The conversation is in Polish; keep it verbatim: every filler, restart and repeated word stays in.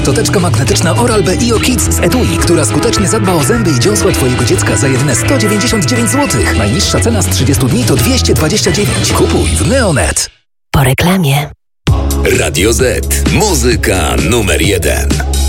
Szczoteczka magnetyczna Oral-B I O Kids z etui, która skutecznie zadba o zęby i dziąsła Twojego dziecka za jedyne sto dziewięćdziesiąt dziewięć złotych. Najniższa cena z trzydziestu dni to dwieście dwadzieścia dziewięć. Kupuj w Neonet. Po reklamie. Radio Z. Muzyka numer jeden.